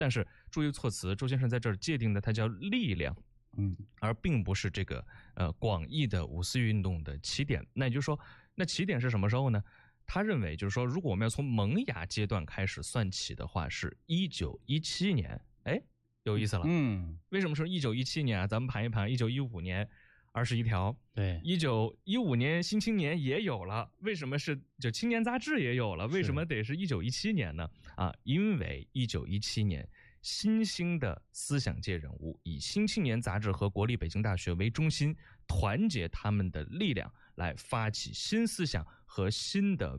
但是注意措辞，周先生在这儿界定的它叫力量，而并不是这个广义的五四运动的起点。那也就是说，那起点是什么时候呢？他认为就是说，如果我们要从萌芽阶段开始算起的话，是1917年。哎，有意思了。为什么说1917年啊？咱们盘一盘，1915年21条， 对 ，1915年新青年也有了，为什么是就青年杂志也有了？为什么得是1917年呢？啊，因为1917年新兴的思想界人物以新青年杂志和国立北京大学为中心，团结他们的力量来发起新思想和新的